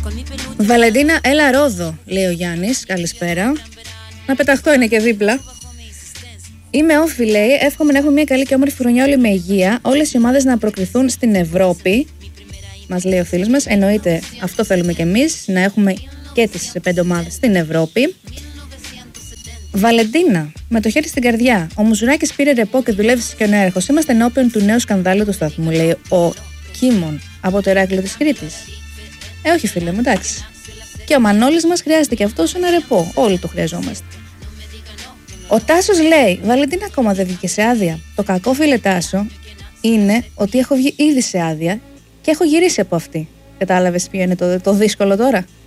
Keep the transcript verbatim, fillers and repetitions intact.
Βαλεντίνα, έλα Ρόδο, λέει ο Γιάννης. Καλησπέρα. Να πεταχτώ, είναι και δίπλα. Είμαι όφη, λέει. Εύχομαι να έχουμε μια καλή και όμορφη χρονιά όλοι με υγεία. Όλες οι ομάδες να προκριθούν στην Ευρώπη. Μας λέει ο φίλος μας. Εννοείται, αυτό θέλουμε κι εμείς. Να έχουμε και τις πέντε ομάδες στην Ευρώπη. Βαλεντίνα, με το χέρι στην καρδιά. Ο Μουζουράκης πήρε ρεπό και δουλεύει και ο νέαρχος. Είμαστε ενώπιον του νέου σκανδάλου του σταθμού, λέει ο Κίμων από το Ηράκλειο της Κρήτης. Ε, όχι φίλε μου, εντάξει. Και ο Μανώλης μας χρειάζεται και αυτός ένα ρεπό. Όλοι το χρειαζόμαστε. Ο Τάσος λέει: Βαλεντίνα, ακόμα δεν βγήκε σε άδεια. Το κακό, φίλε Τάσο, είναι ότι έχω βγει ήδη σε άδεια και έχω γυρίσει από αυτή. Κατάλαβες ποιο είναι το, το δύσκολο τώρα?